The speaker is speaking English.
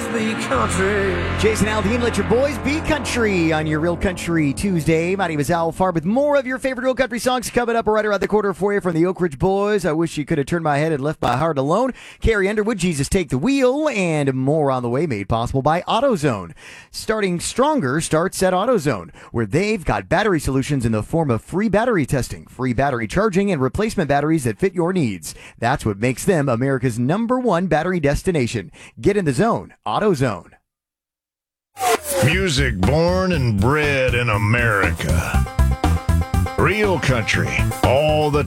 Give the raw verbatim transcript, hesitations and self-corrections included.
be country. Jason Aldean, let your boys be country on your Real Country Tuesday. My name is Al Farb with more of your favorite Real Country songs coming up right around the corner for you from the Oak Ridge Boys. I wish you could have turned my head and left my heart alone. Carrie Underwood, Jesus Take the Wheel, and more on the way, made possible by AutoZone. Starting stronger starts at AutoZone, where they've got battery solutions in the form of free battery testing, free battery charging, and replacement batteries that fit your needs. That's what makes them America's number one battery destination. Get in the zone. AutoZone. Music born and bred in America. Real country all the